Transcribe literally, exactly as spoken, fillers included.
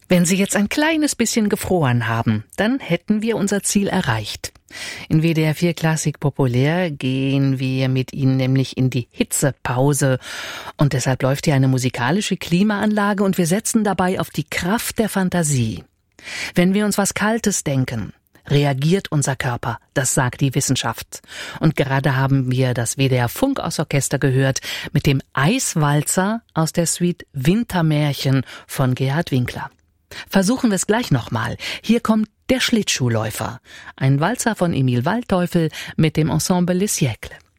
Wenn Sie jetzt ein kleines bisschen gefroren haben, dann hätten wir unser Ziel erreicht. In W D R vier Klassik Populär gehen wir mit Ihnen nämlich in die Hitzepause. Und deshalb läuft hier eine musikalische Klimaanlage und wir setzen dabei auf die Kraft der Fantasie. Wenn wir uns was Kaltes denken, reagiert unser Körper, das sagt die Wissenschaft. Und gerade haben wir das W D R Funkausorchester gehört mit dem Eiswalzer aus der Suite Wintermärchen von Gerhard Winkler. Versuchen wir es gleich nochmal. Hier kommt der Schlittschuhläufer, ein Walzer von Emil Waldteufel mit dem Ensemble Les Siècles.